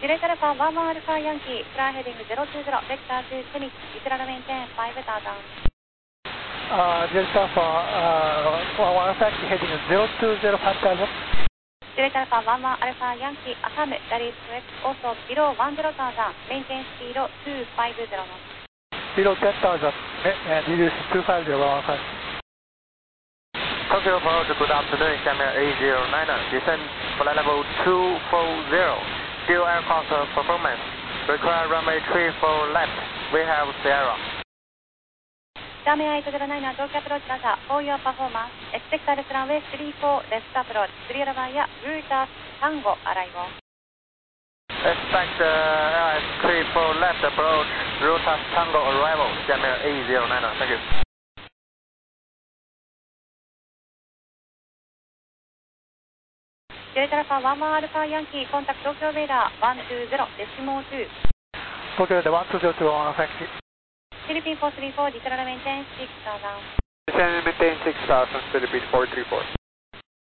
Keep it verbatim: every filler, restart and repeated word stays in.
ジュレタルファワンマンアルファヤンキー、フライヘディングゼロツーゼロ、ベクターツーテニス、イスラルメンテン、ファイブターザン。 Uh, Delta for uh, one taxi heading zero two zero five thousand. ジュレタルファワンマンアルファヤンキー、アハム、ダリースウェック、オーソ、ビローワンゼロターザン、メンテンスピードツーファイブゼロの。 Below ten thousand, and reduce two five zero one five. Tokyo Approach, good afternoon, Xiamen A zero nine, descend flight level two four zero, still aircraft performance, require runway three four left, we have Sierra. シャーメンエイトゼロナイン、東京アプローチラジャー、フォーユアパフォーマンス、エクセクタルスランウェイスリーフォー、レフトアプローチ、スリーラバーやルータータンゴ、アライゴ。 Expect uh, L S three four left approach, Rotas Tango arrival, Xiamen A zero nine, thank you. ジュレタルファワンマンアルファヤンキー、コンタクト東京レーダーワンツーゼロ、デシモーツー。 Tokyo the one two zero two one taxi. フィリピンフォースリーフォー、ディスラルメンテンシックスターザン。 Descend maintain six thousand, Philippine four three four.